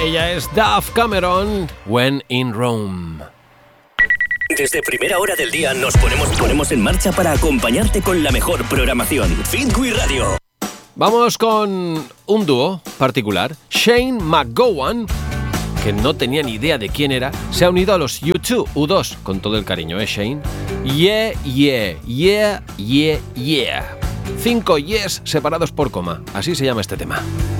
Ella es Dove Cameron, When in Rome. Desde primera hora del día nos ponemos en marcha para acompañarte con la mejor programación. Think We Radio. Vamos con un dúo particular. Shane McGowan, que no tenía ni idea de quién era, se ha unido a los U2, U2, con todo el cariño, Shane? Yeah, yeah, yeah, yeah, yeah. 5 yes separados por coma. Así se llama este tema.